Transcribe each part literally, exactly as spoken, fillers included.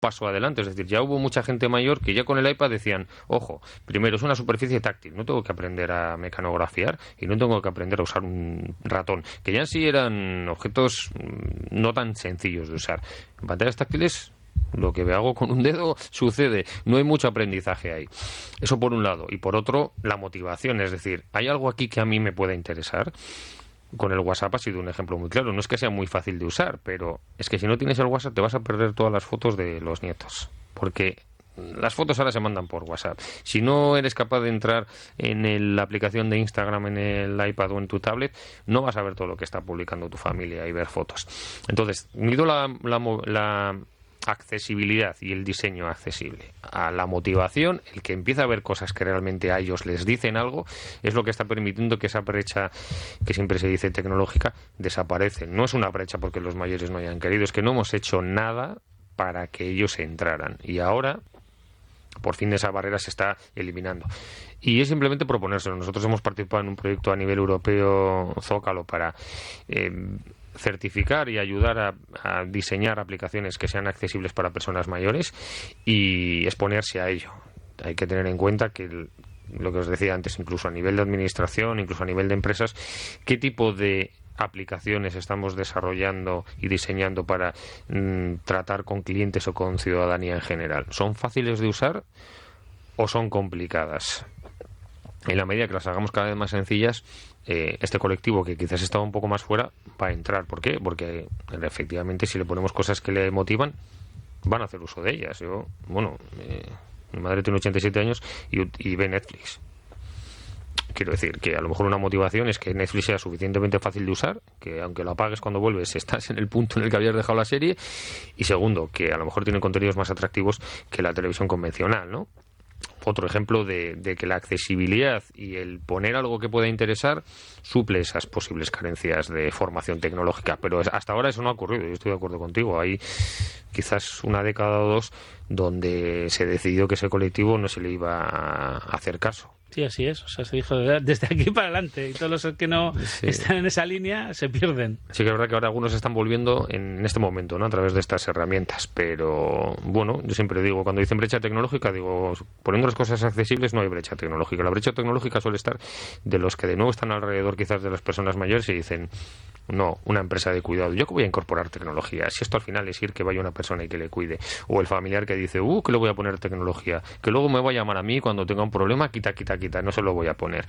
paso adelante. Es decir, ya hubo mucha gente mayor que ya con el iPad decían, ojo, primero es una superficie táctil, no tengo que aprender a mecanografiar y no tengo que aprender a usar un ratón, que ya en sí eran objetos no tan sencillos de usar. En pantallas táctiles, lo que me hago con un dedo sucede, no hay mucho aprendizaje ahí. Eso por un lado. Y por otro, la motivación, es decir, ¿hay algo aquí que a mí me pueda interesar? Con el WhatsApp ha sido un ejemplo muy claro. No es que sea muy fácil de usar, pero es que si no tienes el WhatsApp te vas a perder todas las fotos de los nietos, porque las fotos ahora se mandan por WhatsApp. Si no eres capaz de entrar en el- la aplicación de Instagram en el iPad o en tu tablet, no vas a ver todo lo que está publicando tu familia y ver fotos. Entonces, unido la, la, mo- la accesibilidad y el diseño accesible a la motivación, el que empieza a ver cosas que realmente a ellos les dicen algo, es lo que está permitiendo que esa brecha que siempre se dice tecnológica desaparece. No es una brecha porque los mayores no hayan querido, es que no hemos hecho nada para que ellos entraran, y ahora por fin esa barrera se está eliminando. Y es simplemente proponérselo. Nosotros hemos participado en un proyecto a nivel europeo, Zócalo, para eh, certificar y ayudar a, a diseñar aplicaciones que sean accesibles para personas mayores y exponerse a ello. Hay que tener en cuenta que el, lo que os decía antes, incluso a nivel de administración, incluso a nivel de empresas, qué tipo de aplicaciones estamos desarrollando y diseñando para mm, tratar con clientes o con ciudadanía en general. ¿Son fáciles de usar o son complicadas? En la medida que las hagamos cada vez más sencillas, eh, este colectivo que quizás estaba un poco más fuera va a entrar. ¿Por qué? Porque efectivamente si le ponemos cosas que le motivan, van a hacer uso de ellas. Yo, bueno, eh, mi madre tiene ochenta y siete años y, y ve Netflix. Quiero decir que a lo mejor una motivación es que Netflix sea suficientemente fácil de usar, que aunque lo apagues cuando vuelves estás en el punto en el que habías dejado la serie, y segundo, que a lo mejor tiene contenidos más atractivos que la televisión convencional, ¿no? Otro ejemplo de, de que la accesibilidad y el poner algo que pueda interesar suple esas posibles carencias de formación tecnológica, pero hasta ahora eso no ha ocurrido. Yo estoy de acuerdo contigo. Hay quizás una década o dos donde se decidió que ese colectivo no se le iba a hacer caso. Sí, así es. O sea, se dijo desde aquí para adelante, y todos los que no sí. están en esa línea se pierden. Sí que es verdad que ahora algunos están volviendo en este momento, ¿no?, a través de estas herramientas, pero bueno, yo siempre digo, cuando dicen brecha tecnológica, digo, poniendo las cosas accesibles no hay brecha tecnológica. La brecha tecnológica suele estar de los que de nuevo están alrededor quizás de las personas mayores y dicen, no, una empresa de cuidado, ¿yo que voy a incorporar tecnología? Si esto al final es ir que vaya una persona y que le cuide. O el familiar que dice, uh, que le voy a poner tecnología, que luego me va a llamar a mí cuando tenga un problema, quita, quita, quita, no se lo voy a poner.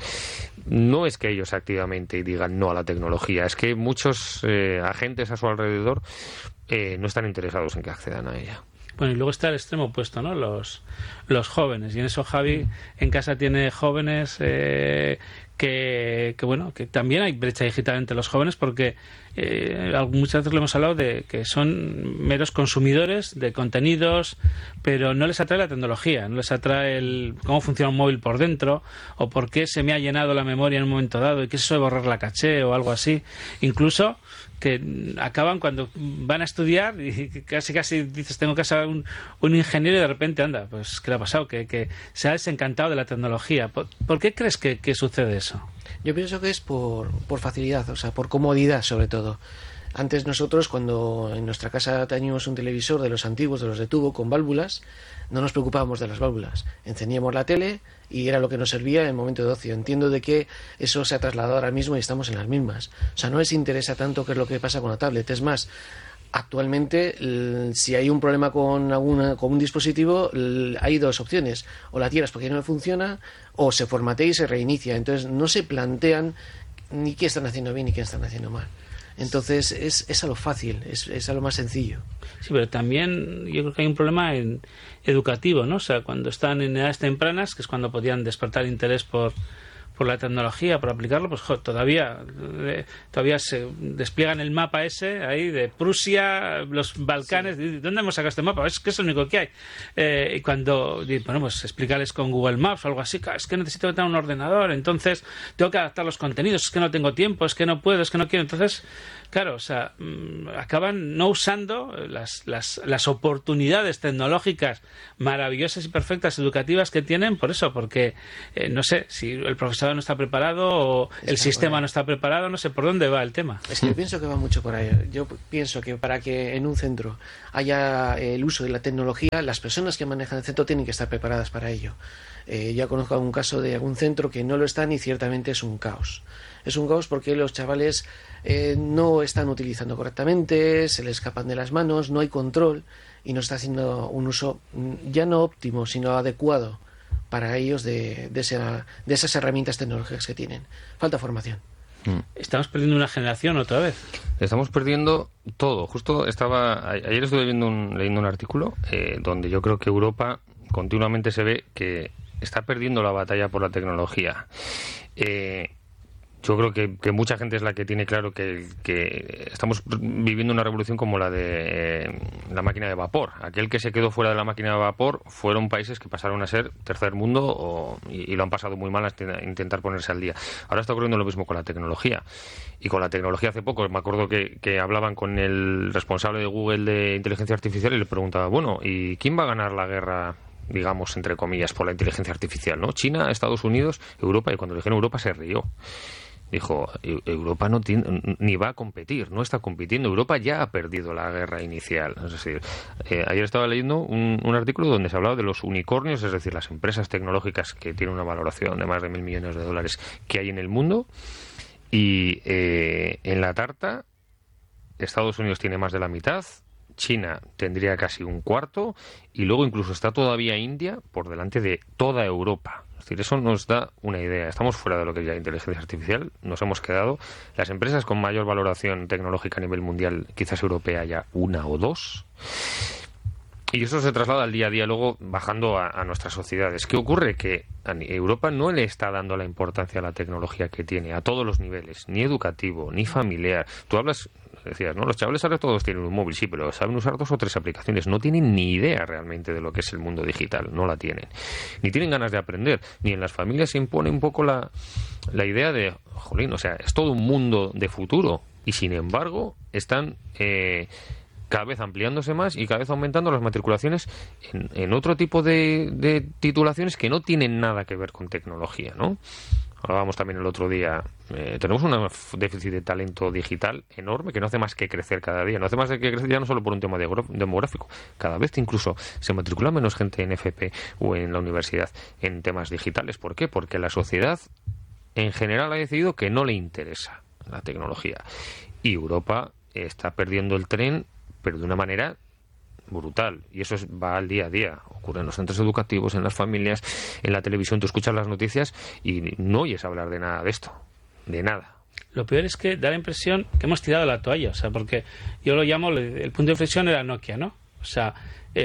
No es que ellos activamente digan no a la tecnología, es que muchos eh, agentes a su alrededor eh, no están interesados en que accedan a ella. Bueno, y luego está el extremo opuesto, ¿no? Los, los jóvenes. Y en eso Javi en casa tiene jóvenes eh, que, que, bueno, que también hay brecha digital entre los jóvenes porque eh, muchas veces le hemos hablado de que son meros consumidores de contenidos, pero no les atrae la tecnología, no les atrae el cómo funciona un móvil por dentro o por qué se me ha llenado la memoria en un momento dado y qué es eso de borrar la caché o algo así. Incluso que acaban cuando van a estudiar y casi casi dices tengo que ser un, un ingeniero y de repente anda, pues ¿qué le ha pasado? Que, que se ha desencantado de la tecnología. ¿Por, ¿por qué crees que, que sucede eso? Yo pienso que es por, por facilidad, o sea, por comodidad sobre todo. Antes nosotros, cuando en nuestra casa teníamos un televisor de los antiguos, de los de tubo, con válvulas, no nos preocupábamos de las válvulas. Encendíamos la tele y era lo que nos servía en el momento de ocio. Entiendo de que eso se ha trasladado ahora mismo y estamos en las mismas. O sea, no les interesa tanto qué es lo que pasa con la tablet. Es más, actualmente, si hay un problema con, alguna, con un dispositivo, hay dos opciones. O la tiras porque no funciona, o se formatea y se reinicia. Entonces, no se plantean ni qué están haciendo bien ni qué están haciendo mal. Entonces es, es a lo fácil, es, es a lo más sencillo. Sí, pero también yo creo que hay un problema en, educativo, ¿no? O sea, cuando están en edades tempranas, que es cuando podían despertar interés por, por la tecnología, por aplicarlo, pues jo, todavía eh, todavía se despliegan el mapa ese ahí de Prusia, los Balcanes. Sí. ¿Dónde hemos sacado este mapa? Es que es lo único que hay. Eh, y cuando, bueno, pues explicarles con Google Maps o algo así, es que necesito tener un ordenador, entonces tengo que adaptar los contenidos, es que no tengo tiempo, es que no puedo, es que no quiero. Entonces, claro, o sea, mmm, acaban no usando las, las, las oportunidades tecnológicas maravillosas y perfectas educativas que tienen por eso, porque, eh, no sé, si el profesor procesador no está preparado o Está el sistema por ahí. no está preparado, no sé por dónde va el tema. Es que yo pienso que va mucho por ahí. Yo pienso que para que en un centro haya el uso de la tecnología, las personas que manejan el centro tienen que estar preparadas para ello. Eh, ya conozco algún caso de algún centro que no lo están y ciertamente es un caos. Es un caos porque los chavales eh, no están utilizando correctamente, se les escapan de las manos, no hay control y no está haciendo un uso ya no óptimo, sino adecuado para ellos de, de, esa, de esas herramientas tecnológicas que tienen. Falta formación. Estamos perdiendo una generación otra vez. Estamos perdiendo todo. Justo estaba a- ayer estuve viendo un, leyendo un artículo eh, donde yo creo que Europa continuamente se ve que está perdiendo la batalla por la tecnología. Eh, yo creo que, que mucha gente es la que tiene claro que, que estamos viviendo una revolución como la de eh, la máquina de vapor. Aquel que se quedó fuera de la máquina de vapor fueron países que pasaron a ser tercer mundo o, y, y lo han pasado muy mal a intentar ponerse al día. Ahora está ocurriendo lo mismo con la tecnología. Y con la tecnología hace poco, me acuerdo que, que hablaban con el responsable de Google de inteligencia artificial y le preguntaba, bueno, ¿y quién va a ganar la guerra, digamos, entre comillas, por la inteligencia artificial? ¿No? China, Estados Unidos, Europa. Y cuando le dijeron Europa se rió. Dijo, Europa no tiene, ni va a competir, no está compitiendo. Europa ya ha perdido la guerra inicial. Es decir, eh, ayer estaba leyendo un, un artículo donde se hablaba de los unicornios, es decir, las empresas tecnológicas que tienen una valoración de más de mil millones de dólares que hay en el mundo. Y eh, en la tarta, Estados Unidos tiene más de la mitad, China tendría casi un cuarto y luego incluso está todavía India por delante de toda Europa. Es decir, eso nos da una idea. Estamos fuera de lo que es ya inteligencia artificial, nos hemos quedado. Las empresas con mayor valoración tecnológica a nivel mundial, quizás europea, ya una o dos. Y eso se traslada al día a día, luego bajando a, a nuestras sociedades. ¿Qué ocurre? Que a Europa no le está dando la importancia a la tecnología que tiene, a todos los niveles, ni educativo, ni familiar. Tú hablas, decías, ¿no? Los chavales ahora todos tienen un móvil, sí, pero saben usar dos o tres aplicaciones. No tienen ni idea realmente de lo que es el mundo digital, no la tienen. Ni tienen ganas de aprender, ni en las familias se impone un poco la, la idea de, jolín, o sea, es todo un mundo de futuro. Y sin embargo, están... Eh, cada vez ampliándose más y cada vez aumentando las matriculaciones en, en otro tipo de, de titulaciones que no tienen nada que ver con tecnología, ¿no? Hablábamos también el otro día, eh, tenemos un déficit de talento digital enorme que no hace más que crecer cada día, no hace más que crecer ya no solo por un tema demográfico, cada vez incluso se matricula menos gente en F P o en la universidad en temas digitales. ¿Por qué? Porque la sociedad en general ha decidido que no le interesa la tecnología y Europa está perdiendo el tren, pero de una manera brutal. Y eso es, va al día a día. Ocurre en los centros educativos, en las familias, en la televisión. Tú escuchas las noticias y no oyes hablar de nada de esto. De nada. Lo peor es que da la impresión que hemos tirado la toalla. O sea, porque yo lo llamo, el punto de inflexión era Nokia, ¿no? O sea,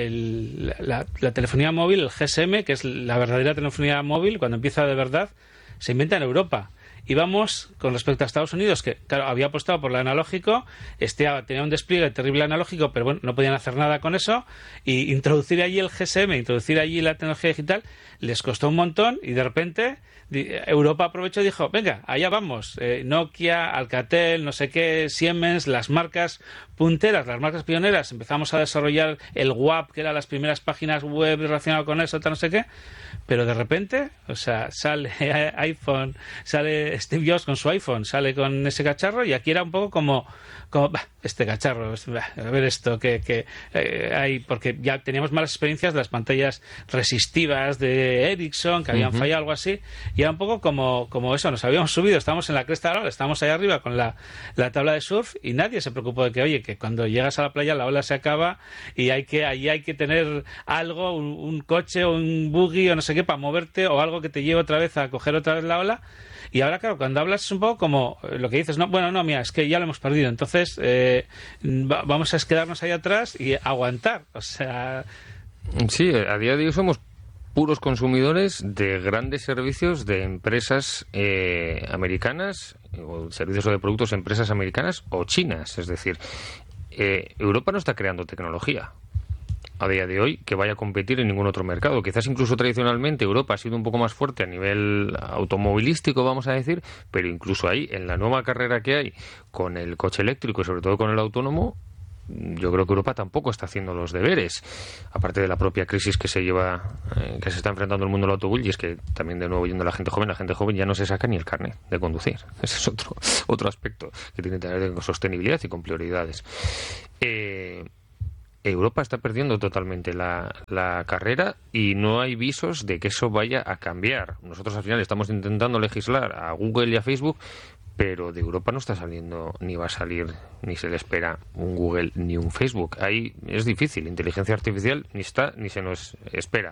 el, la, la telefonía móvil, el G S M, que es la verdadera telefonía móvil, cuando empieza de verdad, se inventa en Europa. Y vamos con respecto a Estados Unidos, que claro, había apostado por lo analógico, este tenía un despliegue terrible analógico, pero bueno, no podían hacer nada con eso, y introducir allí el G S M, introducir allí la tecnología digital, les costó un montón, y de repente Europa aprovechó y dijo, venga, allá vamos, eh, Nokia, Alcatel, no sé qué, Siemens, las marcas punteras, las marcas pioneras, empezamos a desarrollar el W A P, que eran las primeras páginas web relacionadas con eso, tal no sé qué, pero de repente, o sea, sale iPhone, sale Steve Jobs con su iPhone, sale con ese cacharro y aquí era un poco como, como bah, este cacharro, bah, a ver esto que, que eh, hay, porque ya teníamos malas experiencias de las pantallas resistivas de Ericsson, que habían uh-huh. fallado, algo así, y era un poco como, como eso, nos habíamos subido, estábamos en la cresta de la ola, estábamos ahí arriba con la, la tabla de surf y nadie se preocupó de que, oye, que cuando llegas a la playa la ola se acaba y hay que, ahí hay que tener algo, un, un coche o un buggy o no sé qué para moverte o algo que te lleve otra vez a coger otra vez la ola. Y ahora, claro, cuando hablas es un poco como lo que dices, no, bueno, no, mira, es que ya lo hemos perdido, entonces eh, va, vamos a quedarnos ahí atrás y aguantar, o sea... Sí, a día de hoy somos puros consumidores de grandes servicios de empresas eh, americanas, o servicios o de productos de empresas americanas o chinas, es decir, eh, Europa no está creando tecnología a día de hoy que vaya a competir en ningún otro mercado. Quizás incluso tradicionalmente Europa ha sido un poco más fuerte a nivel automovilístico, vamos a decir, pero incluso ahí, en la nueva carrera que hay con el coche eléctrico y sobre todo con el autónomo, yo creo que Europa tampoco está haciendo los deberes, aparte de la propia crisis que se lleva, eh, que se está enfrentando el mundo del automóvil, y es que también, de nuevo, yendo a la gente joven, la gente joven ya no se saca ni el carnet de conducir. Ese es otro, otro aspecto que tiene que ver con sostenibilidad y con prioridades. Eh, Europa está perdiendo totalmente la, la carrera y no hay visos de que eso vaya a cambiar. Nosotros al final estamos intentando legislar a Google y a Facebook, pero de Europa no está saliendo, ni va a salir, ni se le espera un Google ni un Facebook. Ahí es difícil. Inteligencia artificial ni está ni se nos espera.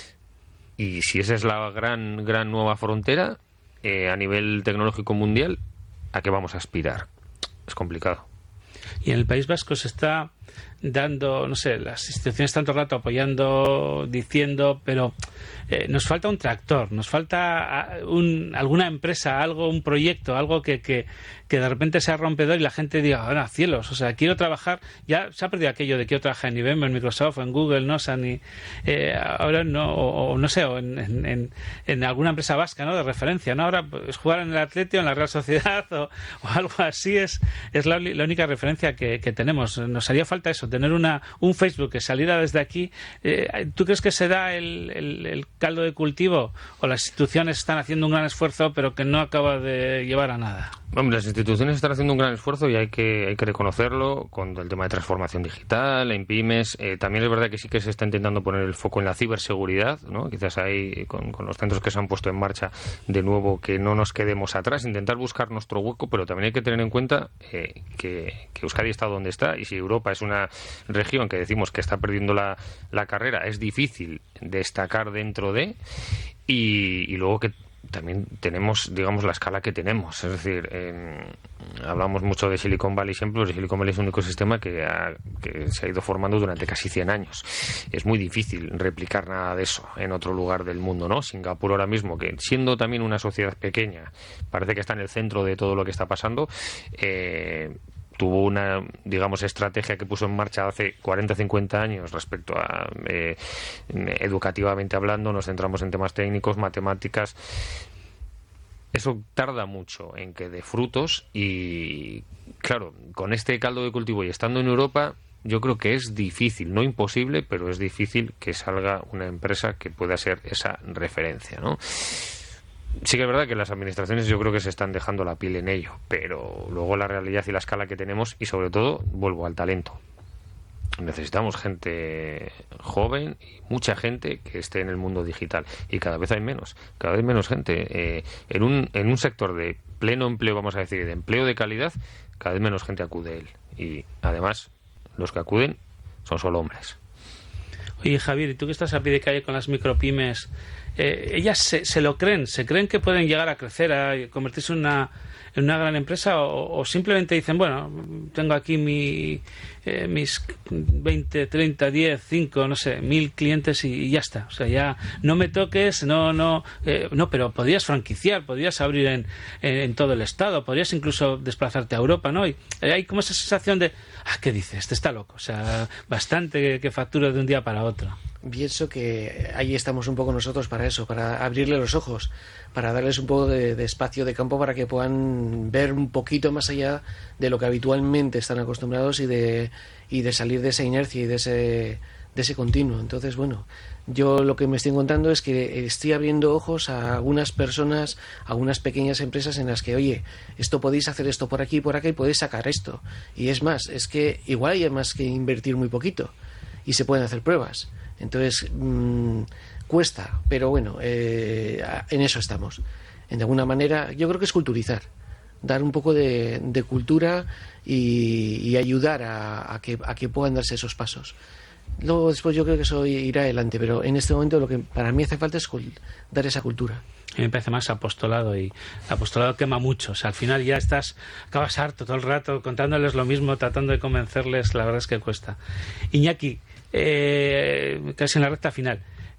Y si esa es la gran, gran nueva frontera eh, a nivel tecnológico mundial, ¿a qué vamos a aspirar? Es complicado. Y en el País Vasco se está dando, no sé, las instituciones tanto rato apoyando, diciendo, pero eh, nos falta un tractor, nos falta un, alguna empresa, algo, un proyecto, algo que, que, que de repente sea rompedor y la gente diga, ahora cielos, o sea, quiero trabajar. Ya se ha perdido aquello de quiero trabajar en I B M, en Microsoft, en Google, no, o sea, ni, eh, ahora no, o, o no sé, o en, en, en alguna empresa vasca, ¿no?, de referencia, ¿no? Ahora pues, jugar en el Atleti o en la Real Sociedad o, o algo así es, es la, la única referencia que, que tenemos. Nos haría falta eso, tener una un Facebook que saliera desde aquí. Eh, ¿Tú crees que se da el, el, el caldo de cultivo o las instituciones están haciendo un gran esfuerzo pero que no acaba de llevar a nada? Hombre, las instituciones están haciendo un gran esfuerzo y hay que hay que reconocerlo con el tema de transformación digital, en pymes. Eh, también es verdad que sí que se está intentando poner el foco en la ciberseguridad, ¿no? Quizás ahí con, con los centros que se han puesto en marcha de nuevo que no nos quedemos atrás, intentar buscar nuestro hueco, pero también hay que tener en cuenta eh, que, que Euskadi está donde está, y si Europa es una región que decimos que está perdiendo la, la carrera, es difícil destacar dentro de, y, y luego que también tenemos, digamos, la escala que tenemos. Es decir, eh, hablamos mucho de Silicon Valley siempre, pero Silicon Valley es un ecosistema que, ha, que se ha ido formando durante casi cien años. Es muy difícil replicar nada de eso en otro lugar del mundo, ¿no? Singapur ahora mismo, que siendo también una sociedad pequeña, parece que está en el centro de todo lo que está pasando, eh, tuvo una, digamos, estrategia que puso en marcha hace cuarenta o cincuenta años respecto a, eh, educativamente hablando, nos centramos en temas técnicos, matemáticas. Eso tarda mucho en que dé frutos y, claro, con este caldo de cultivo y estando en Europa, yo creo que es difícil, no imposible, pero es difícil que salga una empresa que pueda ser esa referencia, ¿no? Sí que es verdad que las administraciones yo creo que se están dejando la piel en ello, pero luego la realidad y la escala que tenemos, y sobre todo, vuelvo al talento. Necesitamos gente joven y mucha gente que esté en el mundo digital, y cada vez hay menos, cada vez menos gente. Eh, en un en un sector de pleno empleo, vamos a decir, de empleo de calidad, cada vez menos gente acude a él, y además los que acuden son solo hombres. Oye, Javier, ¿y tú que estás a pie de calle con las micropymes? Eh, ellas se, se lo creen, se creen que pueden llegar a crecer, a convertirse en una, en una gran empresa, o, o simplemente dicen, bueno, tengo aquí mi, eh, mis veinte, treinta, diez, cinco, no sé, mil clientes y, y ya está. O sea, ya no me toques, no, no, eh, no, pero podrías franquiciar, podrías abrir en, en, en todo el estado, podrías incluso desplazarte a Europa, ¿no? Y hay como esa sensación de, ah, ¿qué dices? Este está loco. O sea, bastante que, que factura de un día para otro. Pienso que ahí estamos un poco nosotros para eso, para abrirle los ojos, para darles un poco de, de espacio de campo para que puedan ver un poquito más allá de lo que habitualmente están acostumbrados y de, y de salir de esa inercia y de ese, de ese continuo. Entonces, bueno, yo lo que me estoy encontrando es que estoy abriendo ojos a algunas personas, a algunas pequeñas empresas en las que, oye, esto podéis hacer esto por aquí y por acá y podéis sacar esto. Y es más, es que igual hay más que invertir muy poquito y se pueden hacer pruebas. Entonces, mmm, cuesta, pero bueno, eh, en eso estamos. De alguna manera, yo creo que es culturizar, dar un poco de, de cultura y, y ayudar a, a, que, a que puedan darse esos pasos. Luego, después, yo creo que eso irá adelante, pero en este momento lo que para mí hace falta es dar esa cultura. A mí me parece más apostolado, y apostolado quema mucho. O sea, al final ya estás, acabas harto todo el rato contándoles lo mismo, tratando de convencerles, la verdad es que cuesta. Iñaki, Eh, casi en la recta final,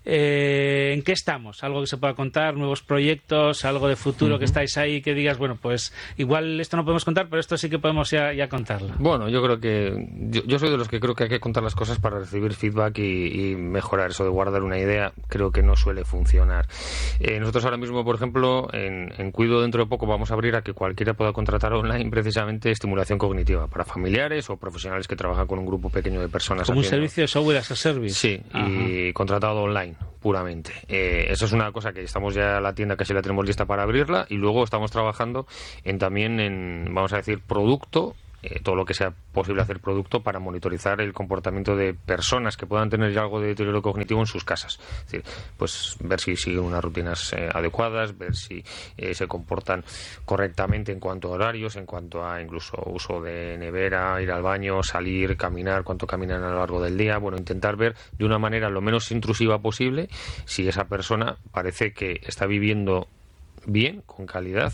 eh, ¿en qué estamos? Algo que se pueda contar, nuevos proyectos, algo de futuro uh-huh. que estáis ahí, que digas, bueno, pues igual esto no podemos contar, pero esto sí que podemos ya, ya contarlo. Bueno, yo creo que yo, yo soy de los que creo que hay que contar las cosas para recibir feedback y, y mejorar. Eso de guardar una idea creo que no suele funcionar. Eh, nosotros ahora mismo, por ejemplo, en, en Cuido dentro de poco vamos a abrir a que cualquiera pueda contratar online precisamente estimulación cognitiva para familiares o profesionales que trabajan con un grupo pequeño de personas. Como haciendo... un servicio de software as a service. Sí, Ajá. y contratado online, puramente. Eh, eso es una cosa que estamos ya, la tienda casi la tenemos lista para abrirla, y luego estamos trabajando en también en, vamos a decir, producto, eh, todo lo que sea posible hacer producto para monitorizar el comportamiento de personas que puedan tener ya algo de deterioro cognitivo en sus casas. Es decir, pues ver si siguen unas rutinas eh, adecuadas, ver si eh, se comportan correctamente en cuanto a horarios, en cuanto a incluso uso de nevera, ir al baño, salir, caminar, cuánto caminan a lo largo del día. Bueno, intentar ver de una manera lo menos intrusiva posible si esa persona parece que está viviendo bien, con calidad,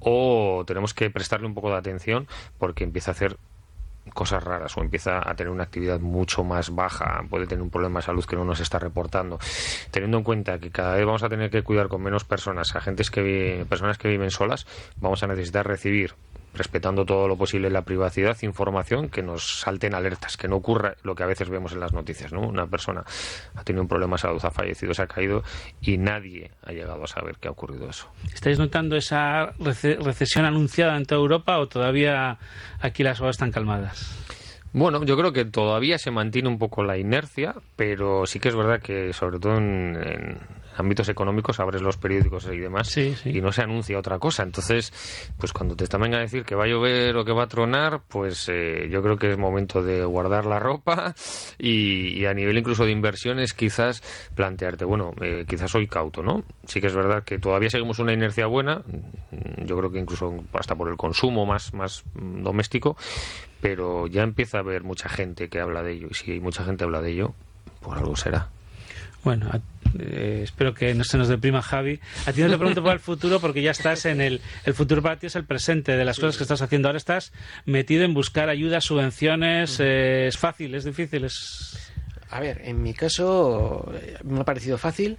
o tenemos que prestarle un poco de atención porque empieza a hacer cosas raras o empieza a tener una actividad mucho más baja, puede tener un problema de salud que no nos está reportando, teniendo en cuenta que cada vez vamos a tener que cuidar con menos personas, a gentes que vi, personas que viven solas, vamos a necesitar recibir, respetando todo lo posible la privacidad, información que nos salten alertas, que no ocurra lo que a veces vemos en las noticias, ¿no? Una persona ha tenido un problema de salud, ha fallecido, se ha caído y nadie ha llegado a saber qué ha ocurrido eso. ¿Estáis notando esa rece- recesión anunciada en toda Europa o todavía aquí las aguas están calmadas? Bueno, yo creo que todavía se mantiene un poco la inercia, pero sí que es verdad que sobre todo en, en ámbitos económicos abres los periódicos y demás sí, sí. y no se anuncia otra cosa. Entonces, pues cuando te están venga a decir que va a llover o que va a tronar, pues eh, yo creo que es momento de guardar la ropa y, y a nivel incluso de inversiones quizás plantearte, bueno, eh, quizás soy cauto, ¿no? Sí que es verdad que todavía seguimos una inercia buena, yo creo que incluso hasta por el consumo más, más doméstico, pero ya empieza a haber mucha gente que habla de ello, y si hay mucha gente que habla de ello, por algo será. Bueno, eh, espero que no se nos deprima, Javi. A ti no te pregunto por el futuro porque ya estás en el... El futuro para ti es el presente de las sí. cosas que estás haciendo. Ahora estás metido en buscar ayudas, subvenciones. Eh, ¿Es fácil? ¿Es difícil? Es... A ver, en mi caso me ha parecido fácil.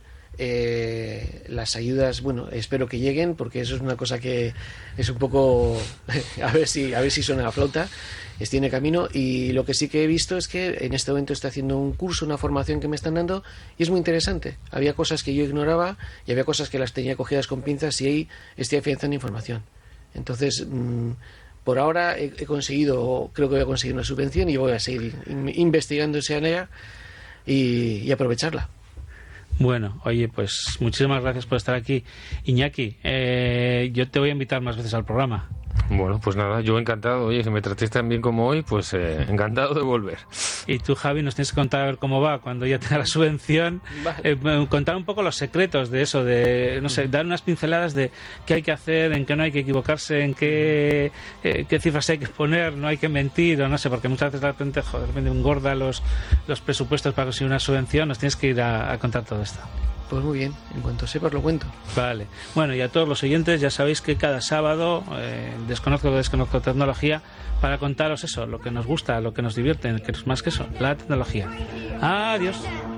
Eh, las ayudas, bueno, espero que lleguen porque eso es una cosa que es un poco a ver si a ver si suena a flauta, es, tiene camino. Y lo que sí que he visto es que en este momento estoy haciendo un curso, una formación que me están dando y es muy interesante. Había cosas que yo ignoraba y había cosas que las tenía cogidas con pinzas y ahí estoy afianzando información. Entonces mmm, por ahora he, he conseguido, creo que voy a conseguir una subvención y voy a seguir in, investigando esa área y, y aprovecharla. Bueno, oye, pues muchísimas gracias por estar aquí. Iñaki, eh, yo te voy a invitar más veces al programa. Bueno, pues nada, yo encantado. Oye, si me tratéis tan bien como hoy, pues eh, encantado de volver. Y tú, Javi, nos tienes que contar a ver cómo va cuando ya tenga la subvención. Vale. Eh, contar un poco los secretos de eso, de, no sé, dar unas pinceladas de qué hay que hacer, en qué no hay que equivocarse, en qué, eh, qué cifras hay que poner, no hay que mentir, o no sé, porque muchas veces de repente, joder, de repente engorda los, los presupuestos para conseguir una subvención. Nos tienes que ir a, a contar todo esto. Pues muy bien, en cuanto sepas lo cuento. Vale. Bueno, y a todos los oyentes ya sabéis que cada sábado eh, desconozco desconozco tecnología para contaros eso, lo que nos gusta, lo que nos divierte, que es más que eso, la tecnología. Adiós.